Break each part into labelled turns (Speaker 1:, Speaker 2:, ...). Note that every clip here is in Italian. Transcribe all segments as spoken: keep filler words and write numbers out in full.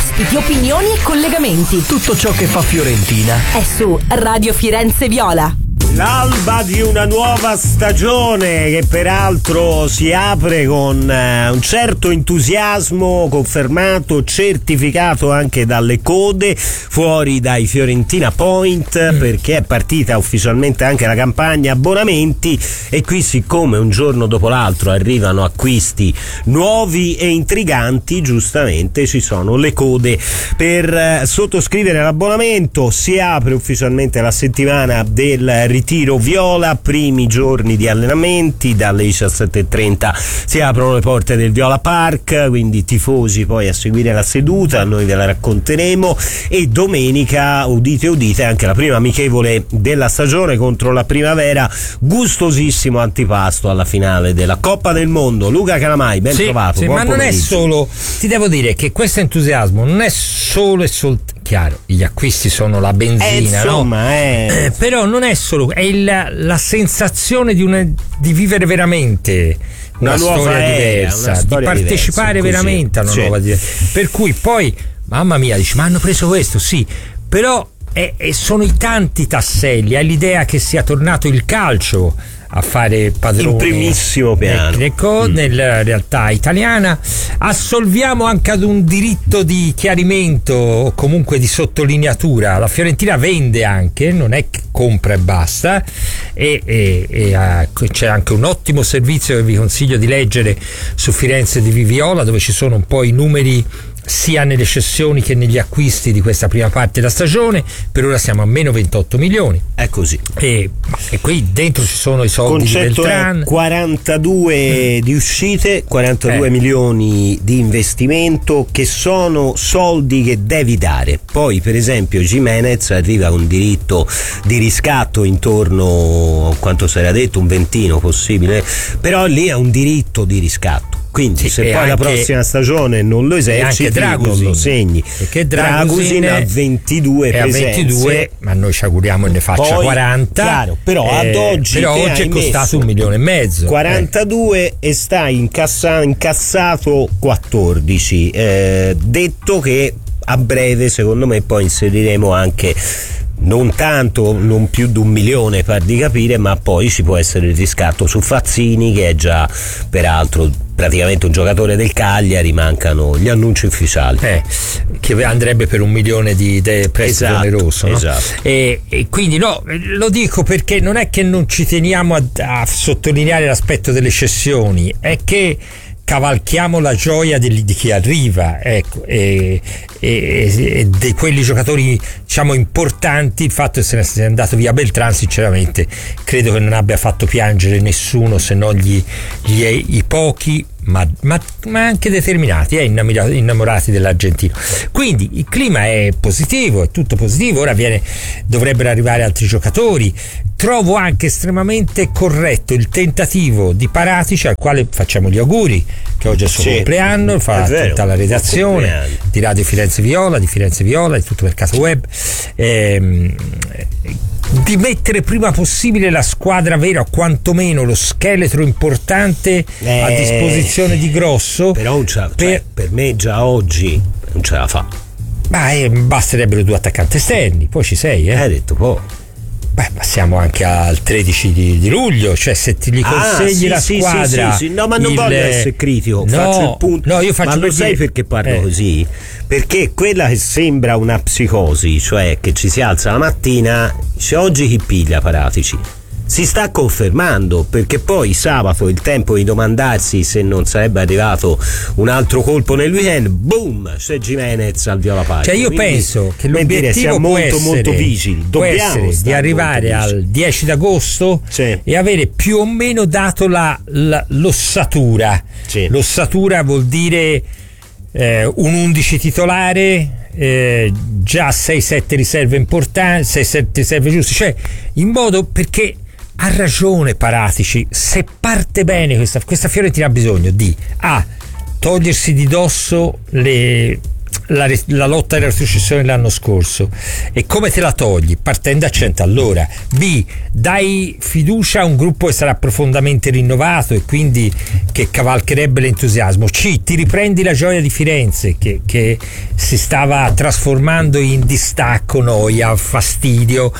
Speaker 1: ospiti, opinioni e collegamenti.
Speaker 2: Tutto ciò che fa Fiorentina
Speaker 1: è su Radio Firenze Viola.
Speaker 3: L'alba di una nuova stagione che peraltro si apre con eh, un certo entusiasmo, confermato, certificato anche dalle code fuori dai Fiorentina Point, perché è partita ufficialmente anche la campagna abbonamenti e qui, siccome un giorno dopo l'altro arrivano acquisti nuovi e intriganti, giustamente ci sono le code per eh, sottoscrivere l'abbonamento. Si apre ufficialmente la settimana del ritiro viola, primi giorni di allenamenti, dalle diciassette e trenta si aprono le porte del Viola Park, quindi tifosi poi a seguire la seduta, noi ve la racconteremo, e domenica, udite udite, anche la prima amichevole della stagione contro la Primavera, gustosissimo antipasto alla finale della Coppa del Mondo. Luca Calamai, ben
Speaker 4: sì,
Speaker 3: trovato.
Speaker 4: Sì, ma non
Speaker 3: pomeriggio.
Speaker 4: è solo, ti devo dire che questo entusiasmo non è solo e soltanto, chiaro, gli acquisti sono la benzina,
Speaker 3: eh, insomma,
Speaker 4: no?
Speaker 3: è...
Speaker 4: Eh, però non è solo, è il, la sensazione di, una, di vivere veramente una,
Speaker 3: una
Speaker 4: storia
Speaker 3: era,
Speaker 4: diversa,
Speaker 3: una storia
Speaker 4: di partecipare
Speaker 3: diversa,
Speaker 4: veramente a una
Speaker 3: sì.
Speaker 4: nuova diversa. Per cui poi, mamma mia, dici, ma hanno preso questo, sì, però è, è, sono i tanti tasselli, hai l'idea che sia tornato il calcio a fare padrone
Speaker 3: in primissimo piano
Speaker 4: tecnico mm. nella realtà italiana. Assolviamo anche ad un diritto di chiarimento o comunque di sottolineatura. La Fiorentina vende anche, non è che compra e basta, e, e, e uh, c'è anche un ottimo servizio che vi consiglio di leggere su Firenze di Viviola, dove ci sono un po' i numeri sia nelle cessioni che negli acquisti di questa prima parte della stagione. Per ora siamo a meno ventotto milioni,
Speaker 3: è così,
Speaker 4: e, e qui dentro ci sono i soldi di Beltran,
Speaker 3: quarantadue mm. di uscite, quarantadue
Speaker 4: eh.
Speaker 3: milioni di investimento, che sono soldi che devi dare. Poi per esempio Gimenez arriva a un diritto di riscatto intorno a quanto si era detto, un ventino possibile, però lì è un diritto di riscatto. Quindi sì, se poi anche, la prossima stagione non lo eserciti, non lo segni,
Speaker 4: perché
Speaker 3: Dragusin ha ventidue
Speaker 4: è
Speaker 3: presenze,
Speaker 4: a ventidue, ma noi ci auguriamo ne faccia
Speaker 3: poi,
Speaker 4: quaranta,
Speaker 3: chiaro, però
Speaker 4: eh,
Speaker 3: ad oggi,
Speaker 4: però oggi è costato un milione e mezzo, quarantadue
Speaker 3: eh. e sta incassa, incassato quattordici, eh, detto che a breve secondo me poi inseriremo anche non tanto, non più di un milione, par di capire, ma poi ci può essere il riscatto su Fazzini, che è già peraltro praticamente un giocatore del Cagliari. Mancano gli annunci ufficiali,
Speaker 4: eh, che andrebbe per un milione di prestito
Speaker 3: esatto,
Speaker 4: oneroso, no?
Speaker 3: Esatto.
Speaker 4: E, e quindi no, lo dico perché non è che non ci teniamo a, a sottolineare l'aspetto delle cessioni, è che cavalchiamo la gioia di, di chi arriva, ecco, e, e, e di quelli giocatori, diciamo, importanti. Il fatto che se ne sia andato via Beltran, sinceramente credo che non abbia fatto piangere nessuno, se non gli, gli i pochi ma, ma, ma anche determinati e eh, innamorati dell'argentino. Quindi il clima è positivo, è tutto positivo. Ora viene, dovrebbero arrivare altri giocatori. Trovo anche estremamente corretto il tentativo di Paratici, al quale facciamo gli auguri, che oggi è il suo sì, compleanno, fa tutta la redazione di Radio Firenze Viola, di Firenze Viola, di tutto il mercato web, ehm, di mettere prima possibile la squadra vera, o quantomeno lo scheletro importante eh, a disposizione di Grosso.
Speaker 3: Però non ce la, per, cioè, per me già oggi non ce la fa.
Speaker 4: Ma eh, basterebbero due attaccanti esterni, poi ci sei, eh?
Speaker 3: Hai detto poi.
Speaker 4: Beh, ma siamo anche al tredici di, di luglio, cioè se ti gli consegli ah, sì,
Speaker 3: la
Speaker 4: sì,
Speaker 3: squadra, sì, sì, sì. No, ma non
Speaker 4: il...
Speaker 3: voglio essere critico,
Speaker 4: no,
Speaker 3: faccio il punto.
Speaker 4: No, io faccio
Speaker 3: ma lo
Speaker 4: perché...
Speaker 3: sai perché parlo
Speaker 4: eh.
Speaker 3: così? Perché quella che sembra una psicosi, cioè che ci si alza la mattina, dice oggi chi piglia Paratici, si sta confermando, perché poi sabato il tempo di domandarsi se non sarebbe arrivato un altro colpo nel weekend, boom, c'è Gimenez al Viola Park.
Speaker 4: Cioè io
Speaker 3: Quindi,
Speaker 4: penso che l'obiettivo
Speaker 3: siamo
Speaker 4: può
Speaker 3: molto
Speaker 4: essere,
Speaker 3: molto vigili,
Speaker 4: può essere di arrivare al dieci d'agosto
Speaker 3: sì.
Speaker 4: e avere più o meno dato la, la, l'ossatura.
Speaker 3: Sì.
Speaker 4: L'ossatura vuol dire eh, un undici titolare, eh, già sei sette riserve importanti, sei sette riserve giuste, cioè in modo, perché ha ragione Paratici, se parte bene questa, questa Fiorentina ha bisogno di A, togliersi di dosso le, la, la lotta alla retrocessione l'anno scorso. E come te la togli? Partendo a cento all'ora. B, dai fiducia a un gruppo che sarà profondamente rinnovato e quindi che cavalcherebbe l'entusiasmo. C, ti riprendi la gioia di Firenze che, che si stava trasformando in distacco, noia, fastidio.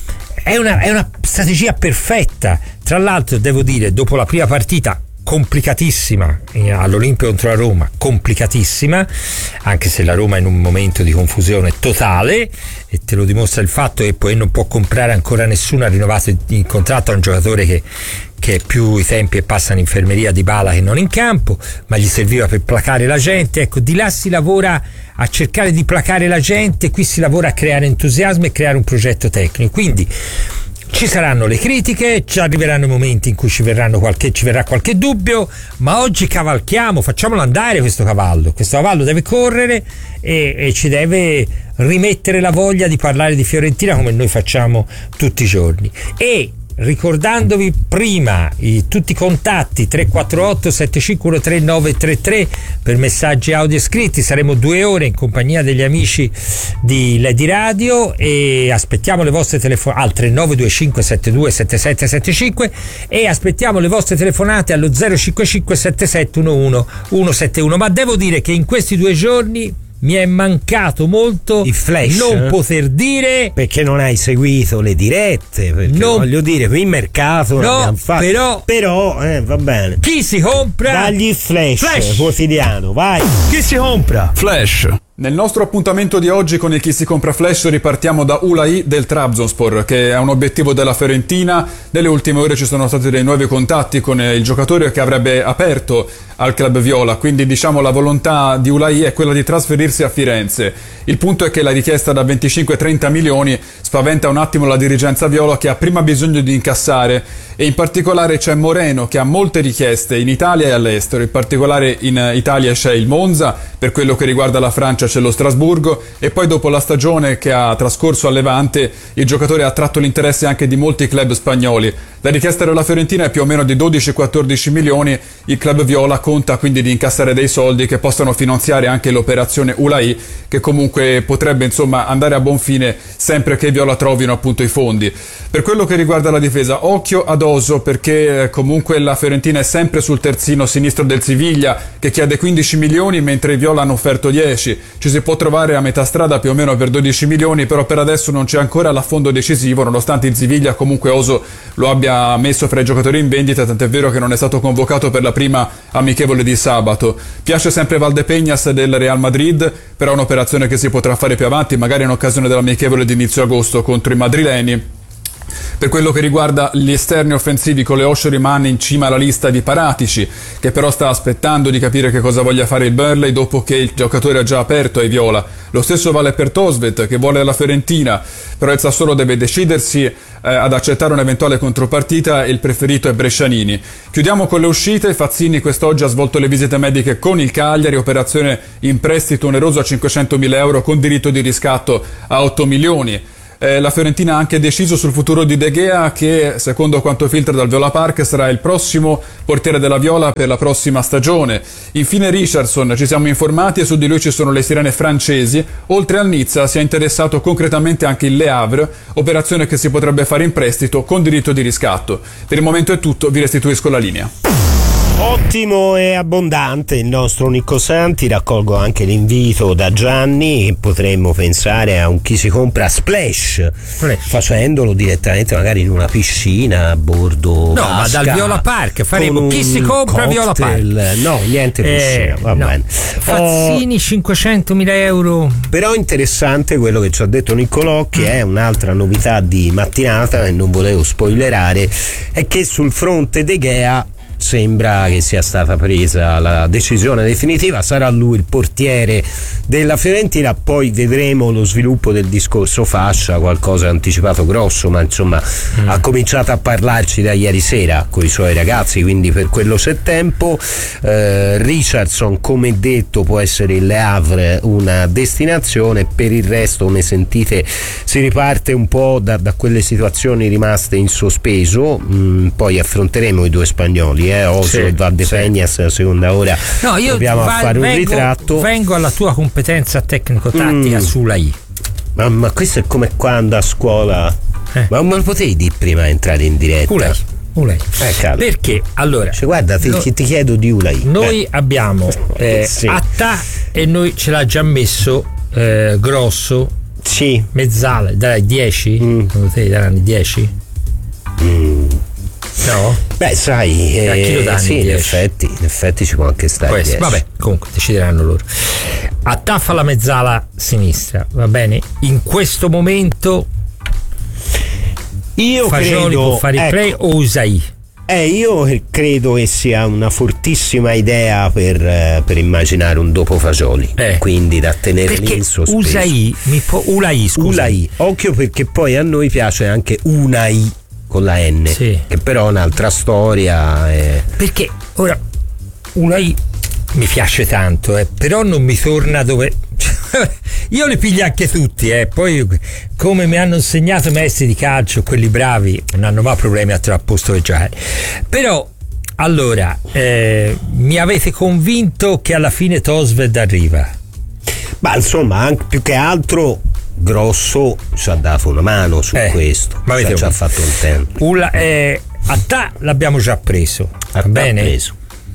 Speaker 4: È una, è una strategia perfetta. Tra l'altro devo dire, dopo la prima partita complicatissima all'Olimpio contro la Roma, complicatissima, anche se la Roma è in un momento di confusione totale, e te lo dimostra il fatto che poi non può comprare ancora nessuno, ha rinnovato in contratto a un giocatore che, che è più i tempi e passa in infermeria di Bala che non in campo, ma gli serviva per placare la gente. Ecco, di là si lavora a cercare di placare la gente, qui si lavora a creare entusiasmo e creare un progetto tecnico. Quindi ci saranno le critiche, ci arriveranno i momenti in cui ci, verranno qualche, ci verrà qualche dubbio, ma oggi cavalchiamo, facciamolo andare questo cavallo. Questo cavallo deve correre e, e ci deve rimettere la voglia di parlare di Fiorentina come noi facciamo tutti i giorni. E ricordandovi prima i, tutti i contatti tre quattro otto sette cinque uno tre nove tre tre per messaggi audio scritti. Saremo due ore in compagnia degli amici di Lady Radio e aspettiamo le vostre telefonate al tre nove due cinque sette due sette sette sette cinque e aspettiamo le vostre telefonate allo zero cinque cinque sette sette uno uno uno sette uno. Ma devo dire che in questi due giorni mi è mancato molto
Speaker 3: il flash,
Speaker 4: non poter dire,
Speaker 3: perché non hai seguito le dirette, perché non, voglio dire, qui in mercato
Speaker 4: no,
Speaker 3: fatto.
Speaker 4: però
Speaker 3: però eh, va bene,
Speaker 4: chi si compra
Speaker 3: dagli il flash,
Speaker 4: flash
Speaker 3: quotidiano, vai,
Speaker 2: Chi si compra? Flash.
Speaker 5: Nel nostro appuntamento di oggi con il Chi si compra Flash ripartiamo da Ulai del Trabzonspor, che è un obiettivo della Fiorentina. Nelle ultime ore ci sono stati dei nuovi contatti con il giocatore che avrebbe aperto al club viola, quindi diciamo la volontà di Ulai è quella di trasferirsi a Firenze. Il punto è che la richiesta da venticinque trenta milioni spaventa un attimo la dirigenza viola, che ha prima bisogno di incassare, e in particolare c'è Moreno che ha molte richieste in Italia e all'estero. In particolare in Italia c'è il Monza, per quello che riguarda la Francia c'è lo Strasburgo, e poi dopo la stagione che ha trascorso a Levante il giocatore ha attratto l'interesse anche di molti club spagnoli. La richiesta della Fiorentina è più o meno di dodici quattordici milioni. Il club viola conta quindi di incassare dei soldi che possano finanziare anche l'operazione Ulai, che comunque potrebbe insomma andare a buon fine sempre che viola trovino appunto i fondi. Per quello che riguarda la difesa, occhio ad Oso, perché comunque la Fiorentina è sempre sul terzino sinistro del Siviglia, che chiede quindici milioni mentre i viola hanno offerto dieci. Ci si può trovare a metà strada più o meno per dodici milioni, però per adesso non c'è ancora l'affondo decisivo, nonostante il Siviglia comunque Oso lo abbia messo fra i giocatori in vendita, tant'è vero che non è stato convocato per la prima amichevole di sabato. Piace sempre Valdepeñas del Real Madrid, però è un'operazione che si potrà fare più avanti, magari in occasione dell'amichevole di inizio agosto contro i madrileni. Per quello che riguarda gli esterni offensivi, Coleoscio rimane in cima alla lista di Paratici, che però sta aspettando di capire che cosa voglia fare il Burnley dopo che il giocatore ha già aperto ai viola. Lo stesso vale per Tosvet, che vuole la Fiorentina, però il Sassuolo deve decidersi eh, ad accettare un'eventuale contropartita e il preferito è Brescianini. Chiudiamo con le uscite. Fazzini quest'oggi ha svolto le visite mediche con il Cagliari, operazione in prestito oneroso a cinquecentomila euro con diritto di riscatto a otto milioni. Eh, la Fiorentina ha anche deciso sul futuro di De Gea, che secondo quanto filtra dal Viola Park sarà il prossimo portiere della Viola per la prossima stagione. Infine Richardson, ci siamo informati e su di lui ci sono le sirene francesi. Oltre al Nizza si è interessato concretamente anche il Le Havre, operazione che si potrebbe fare in prestito con diritto di riscatto. Per il momento è tutto, vi restituisco la linea.
Speaker 3: Ottimo e abbondante il nostro Nicco Santi. Raccolgo anche l'invito da Gianni, potremmo pensare a un Chi si compra splash, facendolo direttamente magari in una piscina a bordo
Speaker 4: no
Speaker 3: vasca,
Speaker 4: ma dal Viola Park faremo Chi si compra
Speaker 3: cocktail.
Speaker 4: Viola Park,
Speaker 3: no niente piscina,
Speaker 4: eh,
Speaker 3: va
Speaker 4: no.
Speaker 3: bene.
Speaker 4: Fazzini oh, cinquecentomila euro.
Speaker 3: Però interessante quello che ci ha detto Niccolò, che è un'altra novità di mattinata e non volevo spoilerare, è che sul fronte De Gea sembra che sia stata presa la decisione definitiva, sarà lui il portiere della Fiorentina, poi vedremo lo sviluppo del discorso fascia, qualcosa anticipato grosso, ma insomma mm. ha cominciato a parlarci da ieri sera con i suoi ragazzi, quindi per quello c'è tempo. eh, Richardson, come detto, può essere il Le Havre una destinazione, per il resto, come sentite, si riparte un po' da, da quelle situazioni rimaste in sospeso. mm, poi affronteremo i due spagnoli minuti, eh, Oslo
Speaker 4: Sì,
Speaker 3: Val de
Speaker 4: sì.
Speaker 3: Peñas, la seconda ora.
Speaker 4: No, io
Speaker 3: proviamo
Speaker 4: va-
Speaker 3: a fare un
Speaker 4: vengo,
Speaker 3: ritratto.
Speaker 4: vengo alla tua competenza tecnico-tattica
Speaker 3: Mm.
Speaker 4: sulla I.
Speaker 3: Ma, ma questo è come quando a scuola.
Speaker 4: Eh.
Speaker 3: Ma non me lo potevi dire prima di entrare in diretta?
Speaker 4: Ulai, Ulai.
Speaker 3: Eh, caro.
Speaker 4: Perché allora
Speaker 3: Cioè, guarda, ti,
Speaker 4: no-
Speaker 3: ti chiedo di Ulai.
Speaker 4: noi
Speaker 3: Eh.
Speaker 4: abbiamo eh,
Speaker 3: Sì.
Speaker 4: Atta e noi ce l'ha già messo eh, grosso,
Speaker 3: Sì.
Speaker 4: mezzale, dai dieci?
Speaker 3: Mm.
Speaker 4: Secondo te daranno dieci? No?
Speaker 3: Beh, sai,
Speaker 4: A chi lo
Speaker 3: eh,
Speaker 4: danno
Speaker 3: sì, in
Speaker 4: dieci?
Speaker 3: effetti, in effetti ci può anche stare.
Speaker 4: Può essere.
Speaker 3: dieci.
Speaker 4: Vabbè, comunque decideranno loro. Atta fa la mezzala sinistra, va bene? In questo momento
Speaker 3: Io
Speaker 4: Fagioli
Speaker 3: credo,
Speaker 4: può fare il
Speaker 3: ecco,
Speaker 4: play o Usai?
Speaker 3: Eh, io credo che sia una fortissima idea per, eh, per immaginare un dopo Fagioli,
Speaker 4: Eh.
Speaker 3: quindi da tenere lì
Speaker 4: Perché
Speaker 3: in sospeso.
Speaker 4: Usai mi può Ulai, scusa.
Speaker 3: Ulai, occhio perché poi a noi piace anche Unai con la N,
Speaker 4: Sì.
Speaker 3: che però è un'altra storia. eh.
Speaker 4: Perché ora Ulai mi piace tanto, eh, però non mi torna dove. Io li piglio anche tutti, eh. Poi come mi hanno insegnato i maestri di calcio, quelli bravi, non hanno mai problemi a trovare posto per giocare. Però allora eh, mi avete convinto che alla fine Tosved arriva.
Speaker 3: Ma insomma, anche più che altro Grosso ci ha dato una mano su
Speaker 4: Eh,
Speaker 3: questo,
Speaker 4: ma avete
Speaker 3: cioè, ci ha
Speaker 4: capito.
Speaker 3: fatto un tempo.
Speaker 4: Ula, eh, Atta l'abbiamo già preso, va
Speaker 3: Ha
Speaker 4: bene?
Speaker 3: preso.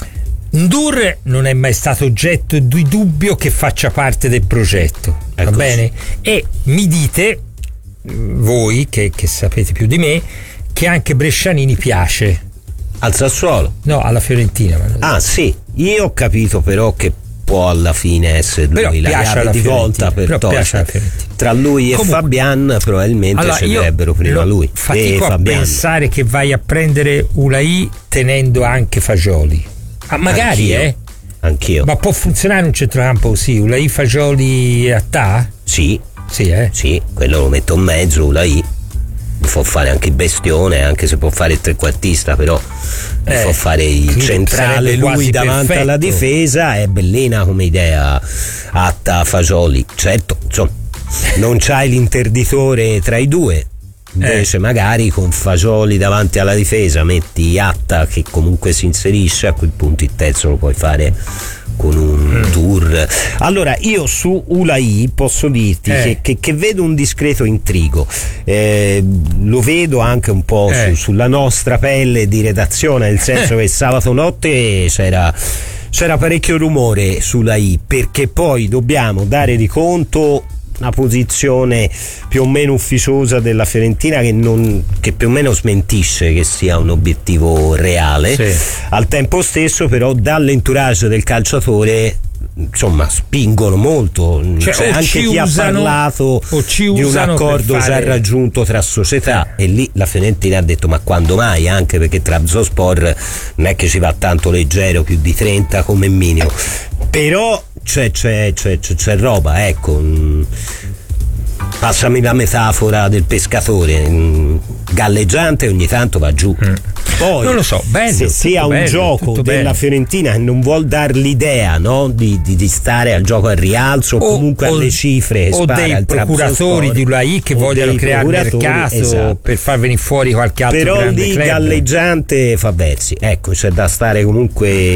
Speaker 4: Ndur non è mai stato oggetto di dubbio che faccia parte del progetto,
Speaker 3: È
Speaker 4: va
Speaker 3: così.
Speaker 4: bene? E mi dite, mh, voi che, che sapete più di me, che anche Brescianini piace.
Speaker 3: Al Sassuolo.
Speaker 4: No, alla Fiorentina. ma-
Speaker 3: Ah sì, io ho capito però che può alla fine essere
Speaker 4: Però
Speaker 3: lui la
Speaker 4: piace
Speaker 3: chiave
Speaker 4: alla
Speaker 3: di
Speaker 4: Fiorentina,
Speaker 3: volta per
Speaker 4: però piace alla
Speaker 3: Tosved.
Speaker 4: Fiorentina.
Speaker 3: Tra lui e
Speaker 4: Comunque,
Speaker 3: Fabian probabilmente
Speaker 4: Allora, io
Speaker 3: sceglierebbero prima
Speaker 4: lo-
Speaker 3: lui
Speaker 4: fatico
Speaker 3: e
Speaker 4: a
Speaker 3: Fabian.
Speaker 4: pensare che vai a prendere Ulai tenendo anche Fagioli. Ah, magari,
Speaker 3: Anch'io.
Speaker 4: eh?
Speaker 3: Anch'io.
Speaker 4: Ma può funzionare un centrocampo così? Ulai, Fagioli e Atta?
Speaker 3: Sì,
Speaker 4: Sì, eh?
Speaker 3: sì, quello lo metto in mezzo, Ulai. Può fare anche il bestione, anche se può fare il trequartista, però
Speaker 4: Eh,
Speaker 3: può fare il
Speaker 4: quindi
Speaker 3: centrale
Speaker 4: sarebbe
Speaker 3: lui
Speaker 4: quasi
Speaker 3: davanti
Speaker 4: perfetto.
Speaker 3: alla difesa. È bellina come idea. Atta, Fagioli, certo, insomma, non c'hai l'interditore tra i due. Invece
Speaker 4: Eh.
Speaker 3: magari con Fagioli davanti alla difesa metti Atta che comunque si inserisce, a quel punto il terzo lo puoi fare con un
Speaker 4: Mm.
Speaker 3: tour. Allora io su Ulai posso dirti
Speaker 4: Eh.
Speaker 3: che, che, che vedo un discreto intrigo, eh, lo vedo anche un po'
Speaker 4: Eh.
Speaker 3: su- sulla nostra pelle di redazione, nel senso
Speaker 4: Eh.
Speaker 3: che sabato notte c'era c'era parecchio rumore sulla I, perché poi dobbiamo dare di conto una posizione più o meno ufficiosa della Fiorentina che, non, che più o meno smentisce che sia un obiettivo reale.
Speaker 4: Sì.
Speaker 3: Al tempo stesso però dall'entourage del calciatore insomma spingono molto,
Speaker 4: Cioè,
Speaker 3: c'è
Speaker 4: o
Speaker 3: anche
Speaker 4: ci
Speaker 3: chi
Speaker 4: usano-
Speaker 3: ha parlato
Speaker 4: o ci
Speaker 3: di un
Speaker 4: usano per
Speaker 3: accordo già
Speaker 4: fare-
Speaker 3: raggiunto tra società, e lì la Fiorentina ha detto ma quando mai, anche perché Trabzonspor non è che ci va tanto leggero, più di trenta come minimo, però c'è, c'è, c'è, c'è, c'è roba, ecco. mm, Passami la metafora del pescatore, mm, galleggiante ogni tanto va giù. Poi,
Speaker 4: Non lo so, bello,
Speaker 3: se sia
Speaker 4: tutto
Speaker 3: un
Speaker 4: bello,
Speaker 3: gioco
Speaker 4: tutto
Speaker 3: della
Speaker 4: bello.
Speaker 3: Fiorentina che non vuol dar l'idea, no, di, di, di stare al gioco al rialzo o, comunque alle cifre che
Speaker 4: o
Speaker 3: spara
Speaker 4: dei
Speaker 3: al
Speaker 4: procuratori
Speaker 3: Trabzonspor,
Speaker 4: di Ulai che
Speaker 3: o
Speaker 4: vogliono
Speaker 3: dei
Speaker 4: creare
Speaker 3: procuratori,
Speaker 4: mercato
Speaker 3: esatto.
Speaker 4: per far venire fuori qualche altro
Speaker 3: Però
Speaker 4: grande
Speaker 3: lì
Speaker 4: club.
Speaker 3: galleggiante fa versi, ecco, c'è da stare comunque